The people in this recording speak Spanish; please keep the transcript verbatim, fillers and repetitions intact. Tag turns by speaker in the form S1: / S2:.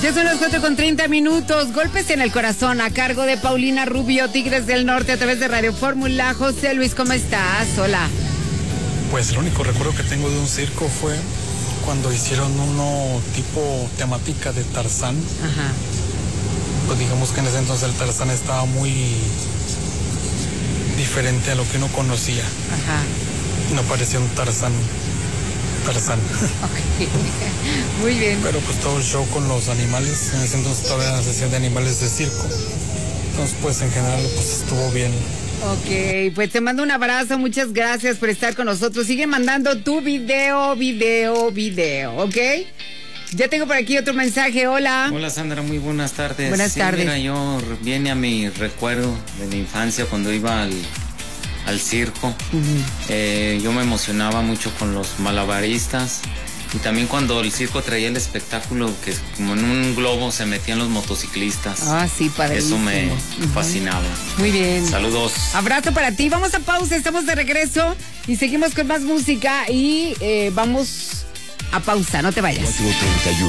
S1: Ya son las cuatro con treinta minutos. Golpes en el corazón a cargo de Paulina Rubio, Tigres del Norte, a través de Radio Fórmula. José Luis, ¿cómo estás? Hola.
S2: Pues el único recuerdo que tengo de un circo fue cuando hicieron uno tipo temática de Tarzán.
S1: Ajá.
S2: Pues digamos que en ese entonces el Tarzán estaba muy diferente a lo que uno conocía.
S1: Ajá.
S2: No parecía un Tarzán. Tarzán.
S1: Ok. Muy bien.
S2: Pero pues todo el show con los animales, en ese entonces todavía la sesión de animales de circo. Entonces pues en general pues estuvo bien.
S1: Ok, pues te mando un abrazo, muchas gracias por estar con nosotros. Sigue mandando tu video, video, video, ¿ok? Ya tengo por aquí otro mensaje, hola.
S3: Hola Sandra, muy buenas tardes.
S1: Buenas
S3: sí,
S1: tardes.
S3: Mira, yo viene a mi recuerdo de mi infancia cuando iba al, al circo.
S1: Uh-huh.
S3: eh, yo me emocionaba mucho con los malabaristas. Y también cuando el circo traía el espectáculo que como en un globo se metían los motociclistas.
S1: Ah, sí, padrísimo.
S3: Eso me
S1: uh-huh.
S3: fascinaba.
S1: Muy bien.
S3: Saludos.
S1: Abrazo para ti. Vamos a pausa, estamos de regreso y seguimos con más música y eh, vamos a pausa, no te vayas.
S4: cuatro treinta y uno.